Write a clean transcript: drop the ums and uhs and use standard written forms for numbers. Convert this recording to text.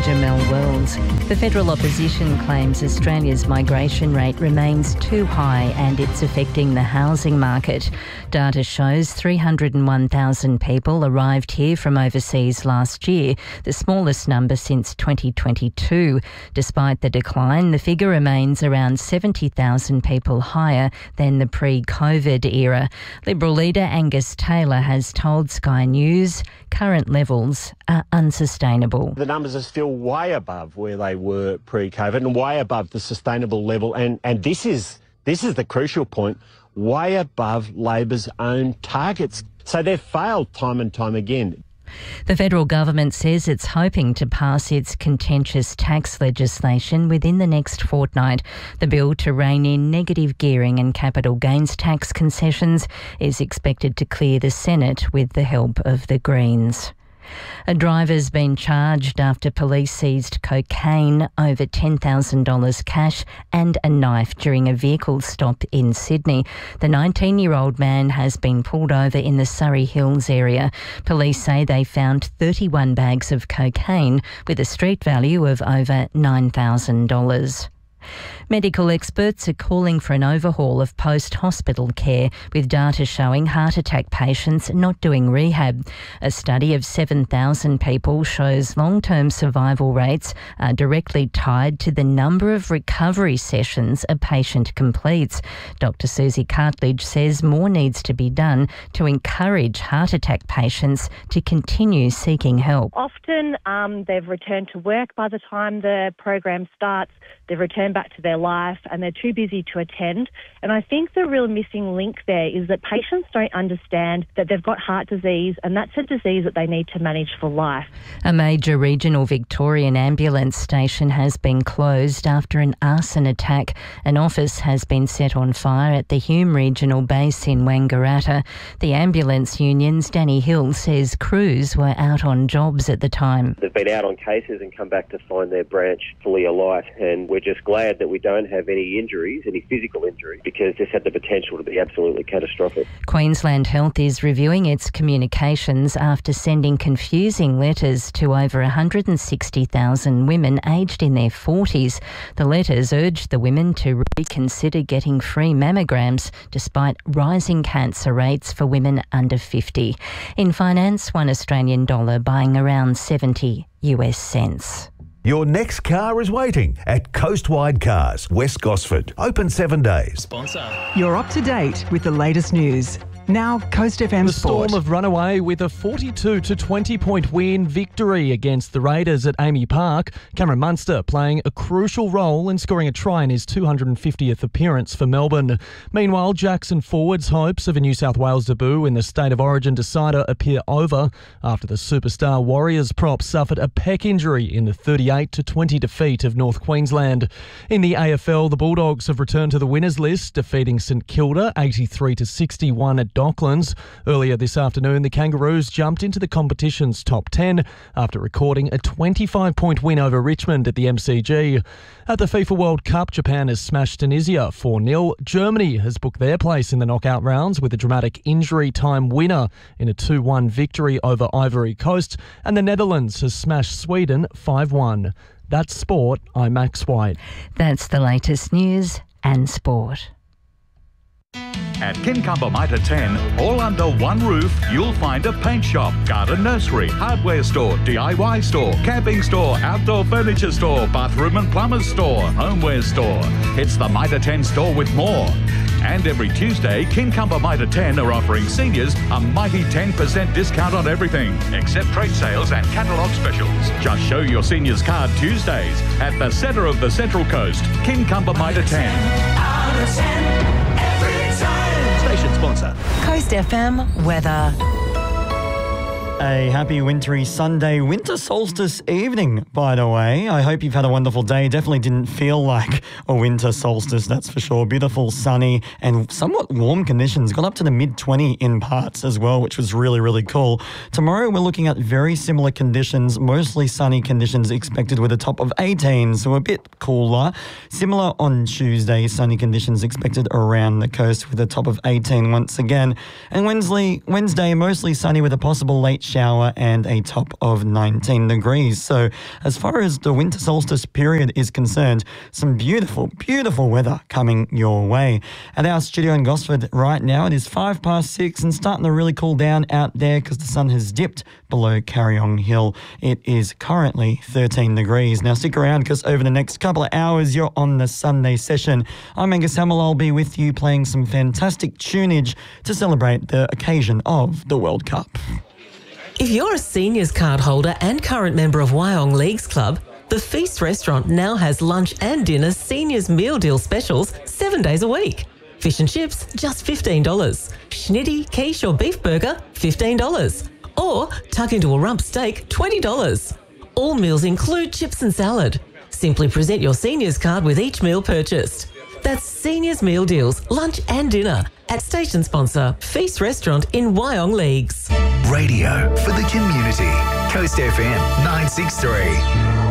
Dr Mel Wells. The federal opposition claims Australia's migration rate remains too high and it's affecting the housing market. Data shows 301,000 people arrived here from overseas last year, the smallest number since 2022. Despite the decline, the figure remains around 70,000 people higher than the pre-COVID era. Liberal leader Angus Taylor has told Sky News current levels are unsustainable. The numbers are still way above where they were pre-COVID and way above the sustainable level. And this is the crucial point, way above Labor's own targets. So they've failed time and time again. The federal government says it's hoping to pass its contentious tax legislation within the next fortnight. The bill to rein in negative gearing and capital gains tax concessions is expected to clear the Senate with the help of the Greens. A driver's been charged after police seized cocaine, over $10,000 cash and a knife during a vehicle stop in Sydney. The 19-year-old man has been pulled over in the Surrey Hills area. Police say they found 31 bags of cocaine with a street value of over $9,000. Medical experts are calling for an overhaul of post-hospital care, with data showing heart attack patients not doing rehab. A study of 7,000 people shows long-term survival rates are directly tied to the number of recovery sessions a patient completes. Dr Susie Cartledge says more needs to be done to encourage heart attack patients to continue seeking help. Often they've returned to work by the time the program starts. They've returned back to their life and they're too busy to attend. And I think the real missing link there is that patients don't understand that they've got heart disease and that's a disease that they need to manage for life. A major regional Victorian ambulance station has been closed after an arson attack. An office has been set on fire at the Hume Regional Base in Wangaratta. The ambulance union's Danny Hill says crews were out on jobs at the time. They've been out on cases and come back to find their branch fully alight, and we're just glad that we don't have any injuries, any physical injury, because this had the potential to be absolutely catastrophic. Queensland Health is reviewing its communications after sending confusing letters to over 160,000 women aged in their 40s. The letters urged the women to reconsider getting free mammograms despite rising cancer rates for women under 50. In finance, $1 Australian dollar buying around 70 US cents. Your next car is waiting at Coastwide Cars, West Gosford. Open 7 days. Sponsor. You're up to date with the latest news. Now, Coast FM The Sport. Storm have run away with a 42-20 win victory against the Raiders at Amy Park. Cameron Munster playing a crucial role in scoring a try in his 250th appearance for Melbourne. Meanwhile, Jackson Forward's hopes of a New South Wales debut in the State of Origin decider appear over after the superstar Warriors prop suffered a pec injury in the 38-20 defeat of North Queensland. In the AFL, the Bulldogs have returned to the winners list, defeating St Kilda 83-61 at Docklands. Earlier this afternoon, the Kangaroos jumped into the competition's top 10 after recording a 25-point win over Richmond at the MCG. At the FIFA World Cup, Japan has smashed Tunisia 4-0. Germany has booked their place in the knockout rounds with a dramatic injury time winner in a 2-1 victory over Ivory Coast. And the Netherlands has smashed Sweden 5-1. That's sport. I'm Max White. That's the latest news and sport. At Kincumber Mitre 10, all under one roof, you'll find a paint shop, garden nursery, hardware store, DIY store, camping store, outdoor furniture store, bathroom and plumber's store, homeware store. It's the Mitre 10 store with more. And every Tuesday, Kincumber Mitre 10 are offering seniors a mighty 10% discount on everything, except trade sales and catalogue specials. Just show your seniors card Tuesdays at the centre of the Central Coast, Kincumber Mitre 10. Station sponsor. Coast FM weather. A happy wintry Sunday winter solstice evening, by the way. I hope you've had a wonderful day. Definitely didn't feel like a winter solstice, that's for sure. Beautiful, sunny and somewhat warm conditions. Got up to the mid-20 in parts as well, which was really, really cool. Tomorrow we're looking at very similar conditions, mostly sunny conditions expected with a top of 18, so a bit cooler. Similar on Tuesday, sunny conditions expected around the coast with a top of 18 once again. And Wednesday mostly sunny with a possible late shower and a top of 19 degrees. So as far as the winter solstice period is concerned, some beautiful, beautiful weather coming your way. At our studio in Gosford right now, it is 6:05 and starting to really cool down out there because the sun has dipped below Carryong Hill. It is currently 13 degrees. Now stick around because over the next couple of hours you're on the Sunday session. I'm Angus Hamill. I'll be with you playing some fantastic tunage to celebrate the occasion of the World Cup. If you're a seniors card holder and current member of Wyong Leagues Club, the Feast Restaurant now has lunch and dinner seniors meal deal specials 7 days a week. Fish and chips, just $15. Schnitty, quiche or beef burger, $15. Or tuck into a rump steak, $20. All meals include chips and salad. Simply present your seniors card with each meal purchased. That's Seniors Meal Deals, lunch and dinner at station sponsor Feast Restaurant in Wyong Leagues. Radio for the community. Coast FM 963.